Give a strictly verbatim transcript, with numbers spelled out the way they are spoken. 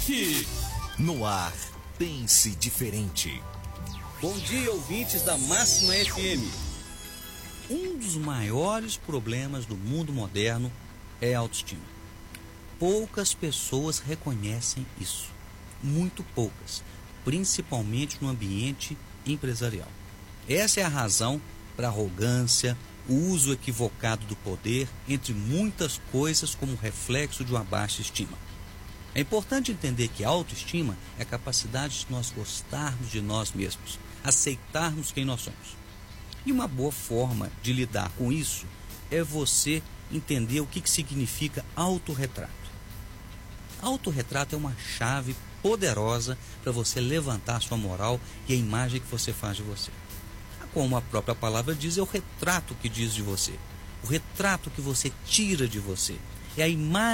destaque. No ar, pense diferente. Bom dia, ouvintes da Máxima F M. Um dos maiores problemas do mundo moderno é a autoestima. Poucas pessoas reconhecem isso. Muito poucas, principalmente no ambiente empresarial. Essa é a razão para a arrogância, o uso equivocado do poder, entre muitas coisas como reflexo de uma baixa estima. É importante entender que a autoestima é a capacidade de nós gostarmos de nós mesmos, aceitarmos quem nós somos. E uma boa forma de lidar com isso é você entender o que, que significa autorretrato. Autorretrato é uma chave poderosa para você levantar a sua moral e a imagem que você faz de você. Como a própria palavra diz, é o retrato que diz de você. O retrato que você tira de você. É a imagem